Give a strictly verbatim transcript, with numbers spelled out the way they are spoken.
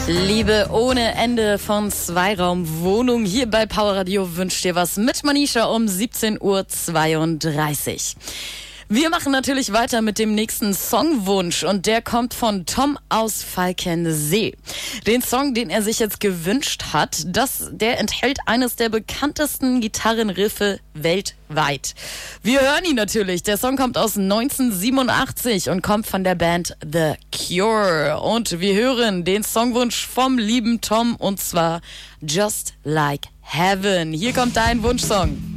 Liebe ohne Ende von Zweiraumwohnung. Hier bei Power Radio wünscht dir was mit Manisha um siebzehn Uhr zweiunddreißig. Wir machen natürlich weiter mit dem nächsten Songwunsch und der kommt von Tom aus Falkensee. Den Song, den er sich jetzt gewünscht hat, das, der enthält eines der bekanntesten Gitarrenriffe weltweit. Wir hören ihn natürlich. Der Song kommt aus neunzehnhundertsiebenundachtzig und kommt von der Band The Cure. Und wir hören den Songwunsch vom lieben Tom und zwar Just Like Heaven. Hier kommt dein Wunschsong.